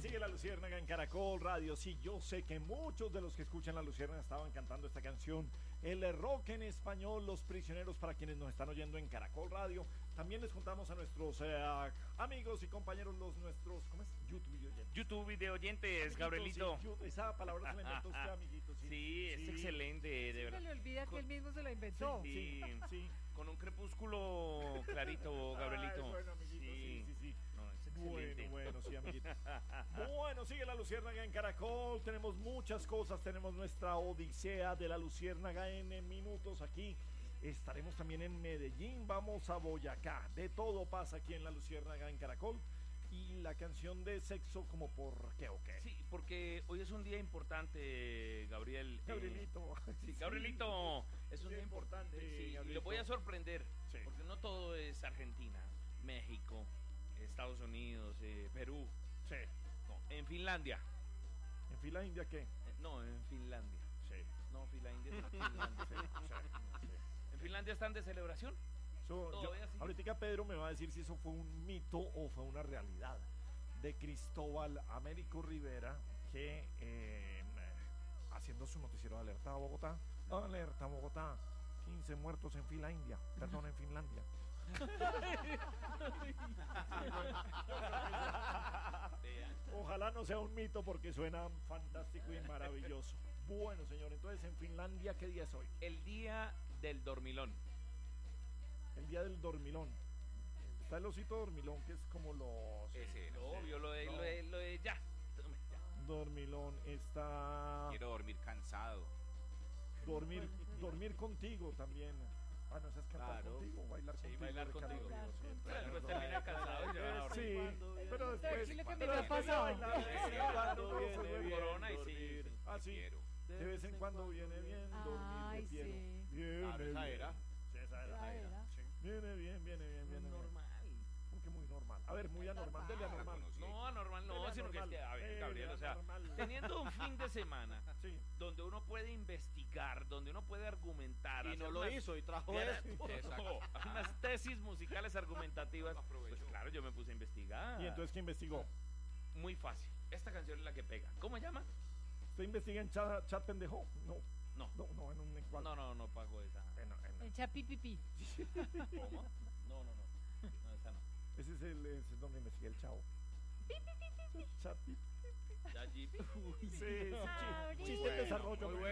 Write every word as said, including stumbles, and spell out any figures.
sigue La Luciérnaga en Caracol Radio. Sí, yo sé que muchos de los que escuchan La Luciérnaga estaban cantando esta canción, el rock en español, Los Prisioneros, para quienes nos están oyendo en Caracol Radio. También les contamos a nuestros eh, amigos y compañeros, los nuestros, ¿cómo es? YouTube video oyentes. YouTube video oyentes, amiguito, Gabrielito. Sí, esa palabra se la inventó usted, amiguito. Sí, sí es sí. excelente, de sí, verdad. Se le olvida con... que él mismo se la inventó. Sí, sí, sí. Con un crepúsculo clarito, Gabrielito. Ay, bueno, amiguito, sí, sí, sí. sí. No, es excelente. Bueno, bueno, sí, amiguito. Bueno, sigue La Luciérnaga en Caracol. Tenemos muchas cosas. Tenemos nuestra odisea de La Luciérnaga en, en minutos aquí. Estaremos también en Medellín. Vamos a Boyacá. De todo pasa aquí en La Luciérnaga en Caracol. Y la canción de sexo, como por qué o qué. Sí, porque hoy es un día importante, Gabriel. Gabrielito. Eh, sí, Gabrielito. Es un día importante. importante sí, y lo voy a sorprender. Sí. Porque no todo es Argentina, México, Estados Unidos, eh, Perú. Sí. No, en Finlandia. ¿En Finlandia qué? Eh, no, en Finlandia. Sí. No, Finlandia. Es Finlandia. Sí, sí, sí. ¿En Finlandia están de celebración? So, yo, ahorita Pedro me va a decir si eso fue un mito o fue una realidad de Cristóbal Américo Rivera, que eh, haciendo su noticiero de Alerta a Bogotá, Alerta a Bogotá, quince muertos en Finlandia, perdón, en Finlandia. Ojalá no sea un mito porque suena fantástico y maravilloso. Bueno, señor, entonces en Finlandia, ¿qué día es hoy? El día del dormilón. El día del dormilón. Está el osito dormilón, que es como los... Ese, no, obvio, lo de, no. lo de, lo de ya. ya. Dormilón está... Quiero dormir cansado. Dormir, dormir contigo también. Ah, no, ¿sabes cantar claro. contigo? Bailar sí, contigo. Bailar contigo. Bailar sí, pero después termina cansado y se van a dormir. Sí, pero después... Sí, que me ha pasado. Cuando viene bien corona y sí. Ah, sí. De vez en cuando viene bien dormir. Ay, sí. Viene bien. Esa era. Sí, esa era. Esa era. Sí. Viene bien, viene bien, viene bien. Normal. Como que muy normal. A ver, muy anormal. Dele anormal. No, anormal no, Dele sino anormal. que es que, a ver, Gabriel, o sea, anormal. Teniendo un fin de semana sí. donde uno puede investigar, donde uno puede argumentar. Y no lo unas, hizo y trajo esto. Exacto. Unas tesis musicales argumentativas. Pues claro, yo me puse a investigar. ¿Y entonces qué investigó? Muy fácil. Esta canción es la que pega. ¿Cómo se llama? ¿Usted investiga en chat, chat pendejo? No. No. No, no, en un encuadre. No, no, no pago esa. En, en, en chapipipi. ¿Cómo? No, no, no. No, esa no. Ese es el ese es donde investiga el chavo. Chapipipi. Chapipipi. Chapipipi. Sí, sí, chiste en desarrollo.